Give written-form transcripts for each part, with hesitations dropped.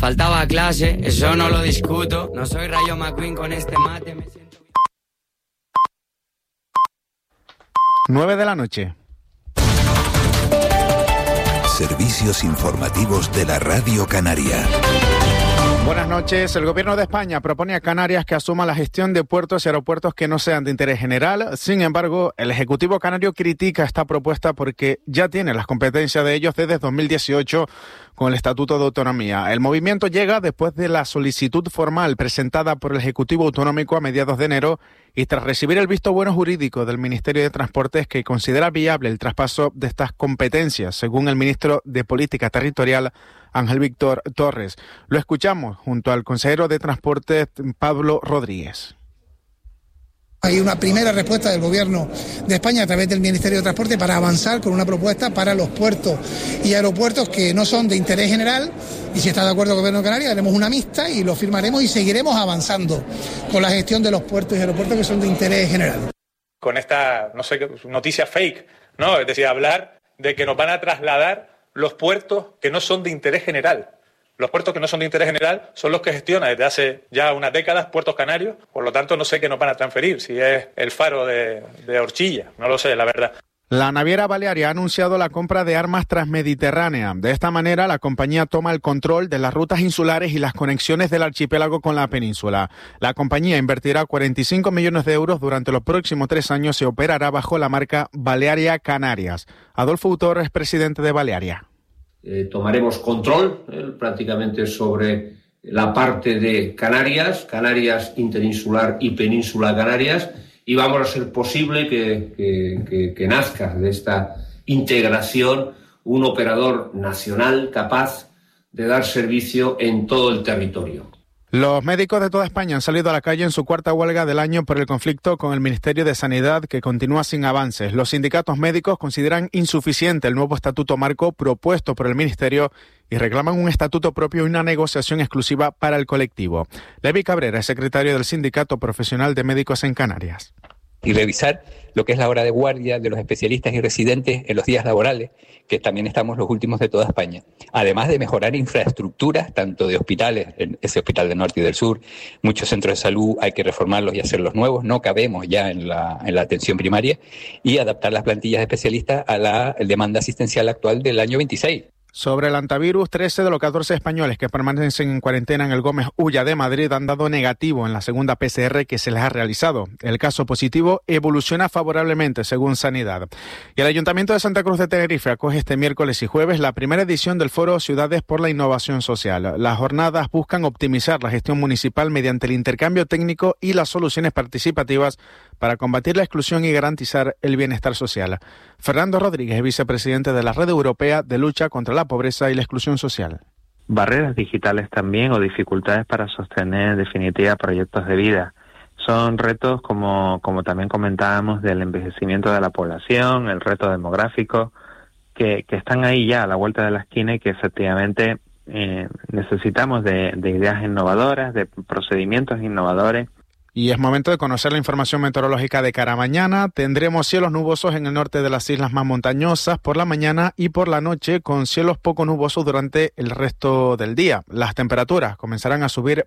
Faltaba clase, eso no lo discuto. No soy Rayo McQueen con este mate, me siento... 9 de la noche. Servicios informativos de la Radio Canaria. Buenas noches. El Gobierno de España propone a Canarias que asuma la gestión de puertos y aeropuertos que no sean de interés general. Sin embargo, el Ejecutivo canario critica esta propuesta porque ya tiene las competencias de ellos desde 2018 con el Estatuto de Autonomía. El movimiento llega después de la solicitud formal presentada por el Ejecutivo Autonómico a mediados de enero y tras recibir el visto bueno jurídico del Ministerio de Transportes, que considera viable el traspaso de estas competencias, según el ministro de Política Territorial, Ángel Víctor Torres. Lo escuchamos junto al consejero de Transportes, Pablo Rodríguez. Hay una primera respuesta del Gobierno de España a través del Ministerio de Transporte para avanzar con una propuesta para los puertos y aeropuertos que no son de interés general, y si está de acuerdo el Gobierno de Canarias haremos una mixta y lo firmaremos y seguiremos avanzando con la gestión de los puertos y aeropuertos que son de interés general. Con esta, no sé, noticia fake, ¿no? Es decir, hablar de que nos van a trasladar los puertos que no son de interés general. Los puertos que no son de interés general son los que gestiona desde hace ya unas décadas Puertos Canarios, por lo tanto no sé qué nos van a transferir, si es el faro de Orchilla, no lo sé, la verdad. La naviera Balearia ha anunciado la compra de armas transmediterránea. De esta manera, la compañía toma el control de las rutas insulares y las conexiones del archipiélago con la península. La compañía invertirá 45 millones de euros durante los próximos 3 años y operará bajo la marca Balearia Canarias. Adolfo Utor es presidente de Balearia. Tomaremos control prácticamente sobre la parte de Canarias, Canarias interinsular y península Canarias, y vamos a ser posible que nazca de esta integración un operador nacional capaz de dar servicio en todo el territorio. Los médicos de toda España han salido a la calle en su cuarta huelga del año por el conflicto con el Ministerio de Sanidad, que continúa sin avances. Los sindicatos médicos consideran insuficiente el nuevo estatuto marco propuesto por el Ministerio y reclaman un estatuto propio y una negociación exclusiva para el colectivo. Levi Cabrera es secretario del Sindicato Profesional de Médicos en Canarias. Y revisar lo que es la hora de guardia de los especialistas y residentes en los días laborales, que también estamos los últimos de toda España. Además de mejorar infraestructuras, tanto de hospitales, ese hospital del norte y del sur, muchos centros de salud hay que reformarlos y hacerlos nuevos, no cabemos ya en la atención primaria, y adaptar las plantillas de especialistas a la demanda asistencial actual del año 26. Sobre el antivirus, 13 de los 14 españoles que permanecen en cuarentena en el Gómez Ulla de Madrid han dado negativo en la segunda PCR que se les ha realizado. El caso positivo evoluciona favorablemente, según Sanidad. Y el Ayuntamiento de Santa Cruz de Tenerife acoge este miércoles y jueves la primera edición del Foro Ciudades por la Innovación Social. Las jornadas buscan optimizar la gestión municipal mediante el intercambio técnico y las soluciones participativas para combatir la exclusión y garantizar el bienestar social. Fernando Rodríguez, vicepresidente de la Red Europea de Lucha contra la Pobreza y la Exclusión Social. Barreras digitales también o dificultades para sostener en definitiva proyectos de vida. Son retos como también comentábamos del envejecimiento de la población, el reto demográfico, que están ahí ya a la vuelta de la esquina y que efectivamente necesitamos de ideas innovadoras, de procedimientos innovadores. Y es momento de conocer la información meteorológica de cara a mañana. Tendremos cielos nubosos en el norte de las islas más montañosas por la mañana y por la noche, con cielos poco nubosos durante el resto del día. Las temperaturas comenzarán a subir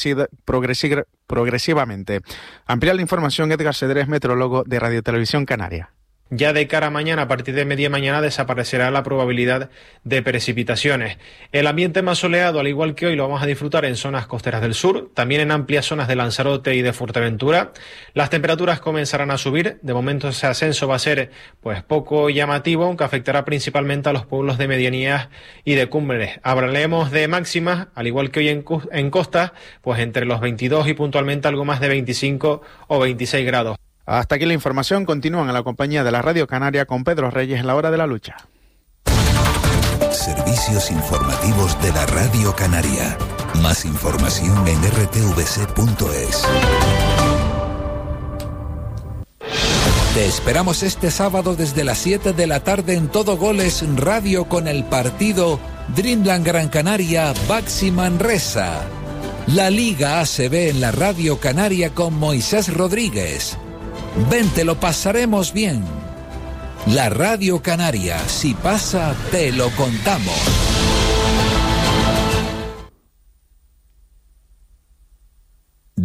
progresivamente. Amplía la información Edgar Cedrés, meteorólogo de Radio Televisión Canaria. Ya de cara a mañana, a partir de media mañana, desaparecerá la probabilidad de precipitaciones. El ambiente más soleado, al igual que hoy, lo vamos a disfrutar en zonas costeras del sur, también en amplias zonas de Lanzarote y de Fuerteventura. Las temperaturas comenzarán a subir. De momento ese ascenso va a ser poco llamativo, aunque afectará principalmente a los pueblos de medianías y de cumbres. Hablaremos de máximas, al igual que hoy en costa, entre los 22 y puntualmente algo más de 25 o 26 grados. Hasta aquí la información. Continúan en la compañía de la Radio Canaria con Pedro Reyes en la hora de la lucha. Servicios informativos de la Radio Canaria. Más información en rtvc.es. Te esperamos este sábado desde las 7 de la tarde en Todo Goles Radio con el partido Dreamland Gran Canaria Baxi Manresa. La Liga ACB en la Radio Canaria con Moisés Rodríguez. Ven, te lo pasaremos bien. La Radio Canaria, si pasa, te lo contamos.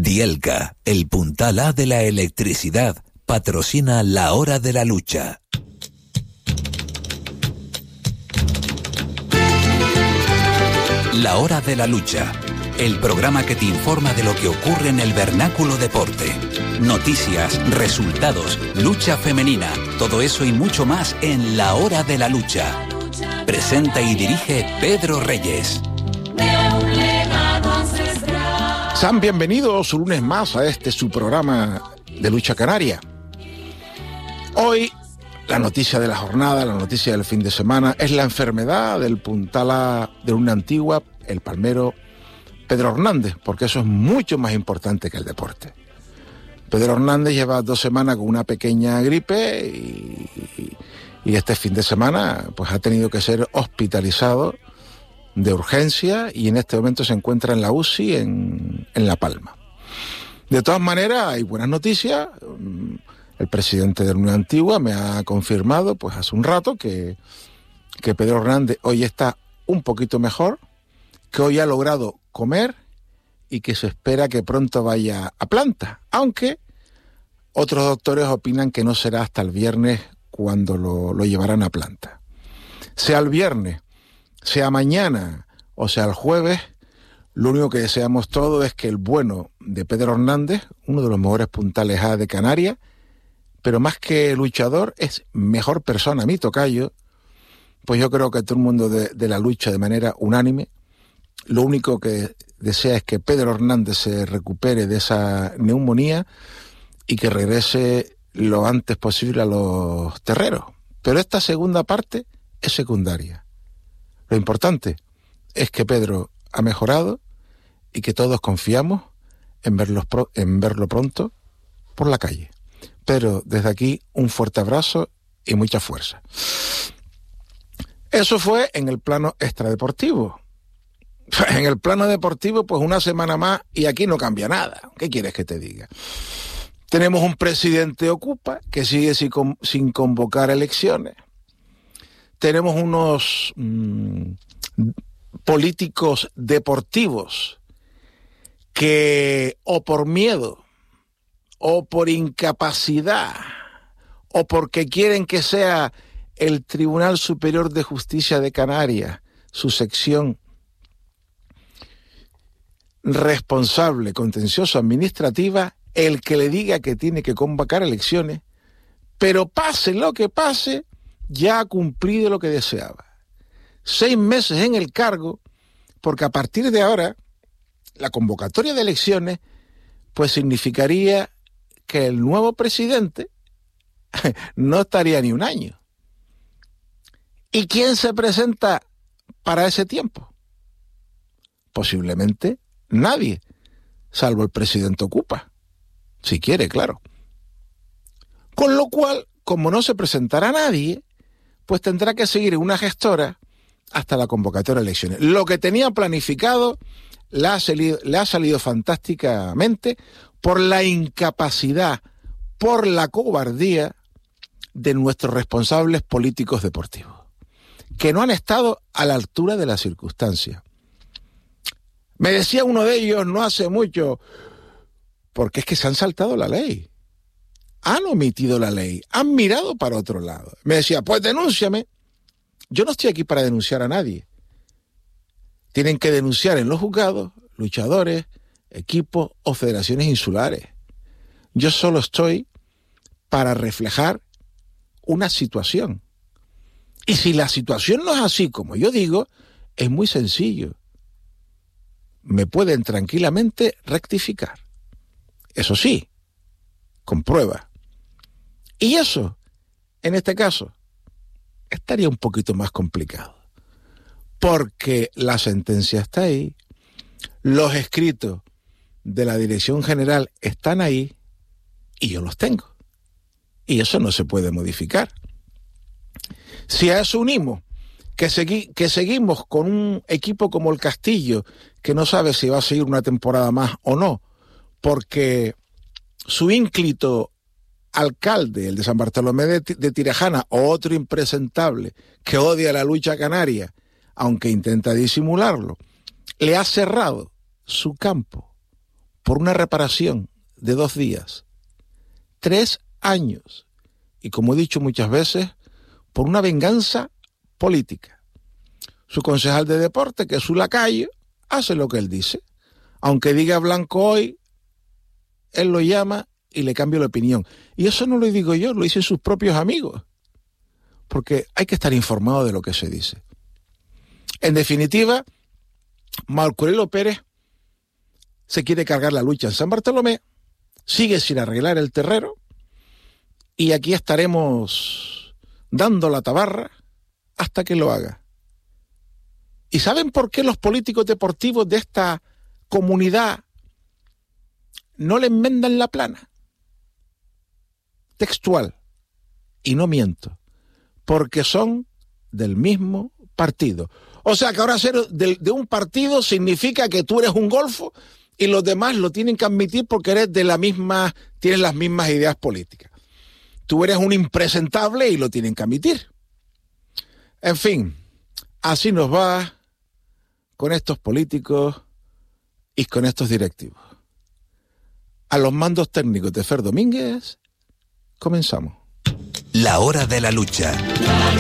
Dielca, el puntal A de la electricidad, patrocina La Hora de la Lucha. La Hora de la Lucha, el programa que te informa de lo que ocurre en el vernáculo deporte. Noticias, resultados, lucha femenina, todo eso y mucho más en La Hora de la Lucha. Presenta y dirige Pedro Reyes. Sean bienvenidos un lunes más a este su programa de Lucha Canaria. Hoy la noticia de la jornada, la noticia del fin de semana es la enfermedad del puntal A de una antigua, el palmero Pedro Hernández, porque eso es mucho más importante que el deporte. Pedro Hernández lleva 2 semanas con una pequeña gripe y este fin de semana pues ha tenido que ser hospitalizado de urgencia y en este momento se encuentra en la UCI en La Palma. De todas maneras, hay buenas noticias. El presidente de la Unión Antigua me ha confirmado pues hace un rato que Pedro Hernández hoy está un poquito mejor, que hoy ha logrado comer y que se espera que pronto vaya a planta, aunque otros doctores opinan que no será hasta el viernes cuando lo llevarán a planta. Sea el viernes, sea mañana o sea el jueves, lo único que deseamos todos es que el bueno de Pedro Hernández, uno de los mejores puntales A de Canarias, pero más que luchador, es mejor persona, mi tocayo, pues yo creo que todo el mundo de la lucha de manera unánime, lo único que desea es que Pedro Hernández se recupere de esa neumonía y que regrese lo antes posible a los terreros. Pero esta segunda parte es secundaria. Lo importante es que Pedro ha mejorado y que todos confiamos en verlo pronto por la calle. Pero desde aquí un fuerte abrazo y mucha fuerza. Eso fue en el plano extradeportivo. En el plano deportivo, pues una semana más y aquí no cambia nada. ¿Qué quieres que te diga? Tenemos un presidente ocupa que sigue sin convocar elecciones. Tenemos unos políticos deportivos que o por miedo o por incapacidad o porque quieren que sea el Tribunal Superior de Justicia de Canarias, su sección responsable contencioso administrativa, el que le diga que tiene que convocar elecciones, pero pase lo que pase, ya ha cumplido lo que deseaba. 6 meses en el cargo, porque a partir de ahora, la convocatoria de elecciones, pues significaría que el nuevo presidente no estaría ni un año. ¿Y quién se presenta para ese tiempo? Posiblemente nadie, salvo el presidente ocupa, si quiere, claro. Con lo cual, como no se presentará nadie, pues tendrá que seguir una gestora hasta la convocatoria de elecciones. Lo que tenía planificado le ha salido fantásticamente por la incapacidad, por la cobardía de nuestros responsables políticos deportivos, que no han estado a la altura de las circunstancias. Me decía uno de ellos no hace mucho, porque es que se han saltado la ley, han omitido la ley, han mirado para otro lado. Me decía, pues denúnciame. Yo no estoy aquí para denunciar a nadie. Tienen que denunciar en los juzgados, luchadores, equipos o federaciones insulares. Yo solo estoy para reflejar una situación. Y si la situación no es así como yo digo, es muy sencillo. Me pueden tranquilamente rectificar. Eso sí, con pruebas. Y eso, en este caso, estaría un poquito más complicado. Porque la sentencia está ahí, los escritos de la Dirección General están ahí y yo los tengo. Y eso no se puede modificar. Si a eso unimos que seguimos con un equipo como el Castillo, que no sabe si va a seguir una temporada más o no, porque su ínclito alcalde, el de San Bartolomé de Tirajana, otro impresentable que odia la lucha canaria, aunque intenta disimularlo, le ha cerrado su campo por una reparación de 2 días, 3 años, y como he dicho muchas veces, por una venganza política. Su concejal de deporte, que es su lacayo, hace lo que él dice. Aunque diga blanco hoy, él lo llama y le cambia la opinión. Y eso no lo digo yo, lo dicen sus propios amigos. Porque hay que estar informado de lo que se dice. En definitiva, Marco Aurelio Pérez se quiere cargar la lucha en San Bartolomé, sigue sin arreglar el terrero, y aquí estaremos dando la tabarra hasta que lo haga. ¿Y saben por qué los políticos deportivos de esta comunidad no le enmendan la plana? Textual, y no miento, porque son del mismo partido. O sea que ahora ser de un partido significa que tú eres un golfo y los demás lo tienen que admitir porque eres de la misma, tienes las mismas ideas políticas. Tú eres un impresentable y lo tienen que admitir. En fin, así nos va con estos políticos y con estos directivos. A los mandos técnicos de Fer Domínguez, comenzamos. La hora de la lucha.